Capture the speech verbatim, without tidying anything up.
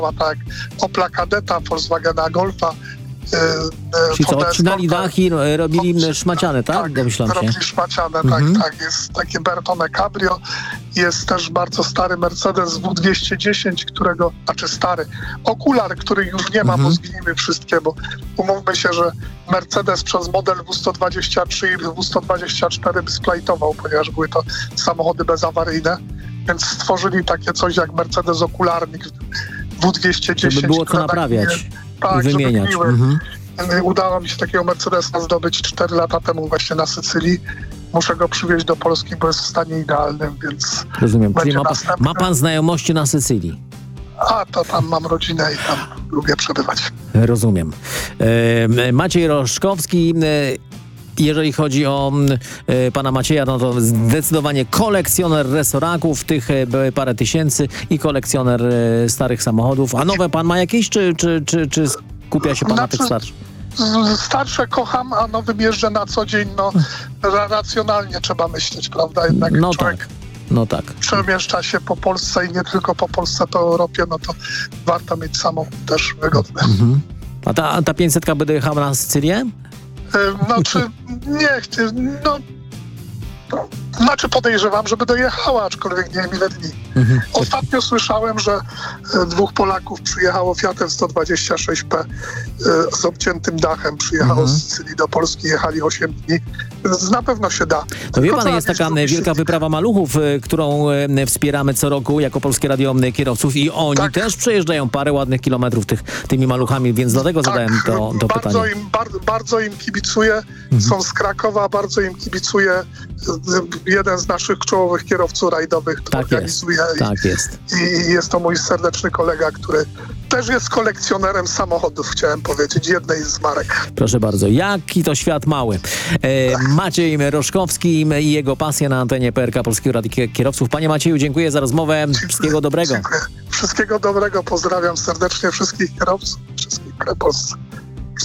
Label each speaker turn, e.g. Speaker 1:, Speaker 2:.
Speaker 1: tak, Opla Kadeta, Volkswagena Golfa.
Speaker 2: Czyli co, odcinali dachy, robili Odcina, szmaciane, tak?
Speaker 1: Tak,
Speaker 2: Domyślam się.
Speaker 1: robili szmaciane,
Speaker 2: mhm.
Speaker 1: tak, tak. Jest takie Bertone Cabrio, jest też bardzo stary Mercedes W dwieście dziesięć, którego, znaczy stary, okular, który już nie ma, mhm. bo zgnijmy wszystkie, bo umówmy się, że Mercedes przez model W sto dwadzieścia trzy i W sto dwadzieścia cztery by splajtował, ponieważ były to samochody bezawaryjne, więc stworzyli takie coś jak Mercedes okularnik W dwieście dziesięć.
Speaker 2: Żeby było co naprawiać
Speaker 1: tak,
Speaker 2: i wymieniać.
Speaker 1: Żeby mhm. Udało mi się takiego Mercedesa zdobyć cztery lata temu właśnie na Sycylii. Muszę go przywieźć do Polski, bo jest w stanie idealnym, więc...
Speaker 2: Rozumiem. Czyli ma, pa, ma pan znajomości na Sycylii?
Speaker 1: A, to tam mam rodzinę i tam lubię przebywać.
Speaker 2: Rozumiem. E, Maciej Roszkowski... E, Jeżeli chodzi o e, pana Macieja, no to zdecydowanie kolekcjoner resoraków, tych e, parę tysięcy i kolekcjoner e, starych samochodów. A nowe pan ma jakieś, czy, czy, czy, czy skupia się pan znaczy, na tych starszych?
Speaker 1: Starsze kocham, a nowym jeżdżę na co dzień. No, racjonalnie trzeba myśleć, prawda? Jednak
Speaker 2: no
Speaker 1: człowiek
Speaker 2: tak. No tak.
Speaker 1: przemieszcza się po Polsce i nie tylko po Polsce, po Europie, no to warto mieć samochód też wygodny.
Speaker 2: Mhm. A ta, ta pięćsetka by dojechała na Sycylię?
Speaker 1: Znaczy, nie chcę, no, no, znaczy podejrzewam, żeby dojechała, aczkolwiek nie wiem ile dni. Mhm. Ostatnio słyszałem, że e, dwóch Polaków przyjechało Fiatem sto dwadzieścia sześć P e, z obciętym dachem, przyjechało mhm. z Sycylii do Polski, jechali osiem dni, więc na pewno się da.
Speaker 2: To wie pan, jest taka wielka wyprawa maluchów, y, którą y, wspieramy co roku jako Polskie Radio Kierowców i oni tak. też przejeżdżają parę ładnych kilometrów tych, tymi maluchami, więc dlatego tak. zadałem to, to
Speaker 1: bardzo
Speaker 2: pytanie.
Speaker 1: Im, bar, bardzo im kibicuję, mhm. są z Krakowa, bardzo im kibicuję. Jeden z naszych czołowych kierowców rajdowych to
Speaker 2: tak
Speaker 1: organizuje.
Speaker 2: Jest.
Speaker 1: I,
Speaker 2: tak jest.
Speaker 1: I jest to mój serdeczny kolega, który też jest kolekcjonerem samochodów, chciałem powiedzieć, jednej z marek.
Speaker 2: Proszę bardzo, jaki to świat mały. E, tak. Maciej Roszkowski i jego pasja na antenie P R K Polskiego Radia Kierowców. Panie Macieju, dziękuję za rozmowę. Dziękuję. Wszystkiego dobrego.
Speaker 1: Dziękuję. Wszystkiego dobrego, pozdrawiam serdecznie wszystkich kierowców, wszystkich w Polsce.